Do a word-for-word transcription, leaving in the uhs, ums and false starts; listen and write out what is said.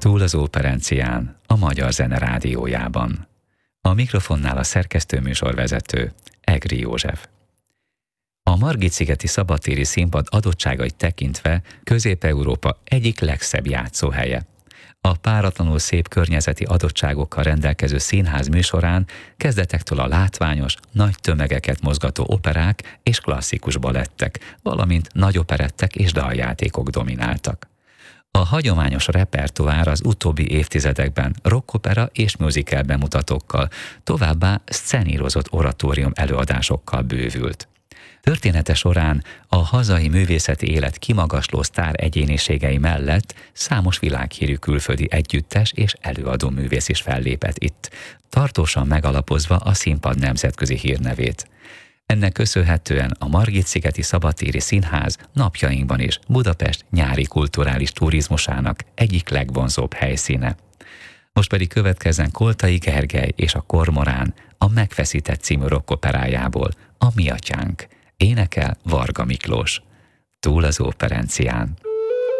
Túl az Óperencián, a Magyar Zene Rádiójában. A mikrofonnál a szerkesztő műsorvezető, Egri József. A Margit-szigeti szabadtéri színpad adottságait tekintve Közép-Európa egyik legszebb játszóhelye. A páratlanul szép környezeti adottságokkal rendelkező színház műsorán kezdetektől a látványos, nagy tömegeket mozgató operák és klasszikus balettek, valamint nagy operettek és daljátékok domináltak. A hagyományos repertoár az utóbbi évtizedekben rockopera és musical bemutatókkal, továbbá szcenírozott oratórium előadásokkal bővült. Története során a hazai művészeti élet kimagasló sztár egyéniségei mellett számos világhírű külföldi együttes és előadó művész is fellépett itt, tartósan megalapozva a színpad nemzetközi hírnevét. Ennek köszönhetően a Margit-szigeti szabadtéri színház napjainkban is Budapest nyári kulturális turizmusának egyik legvonzóbb helyszíne. Most pedig következzen Koltai Gergely és a Kormorán a Megfeszített című rockoperájából, a Mi atyánk. Énekel Varga Miklós. Túl az Óperencián.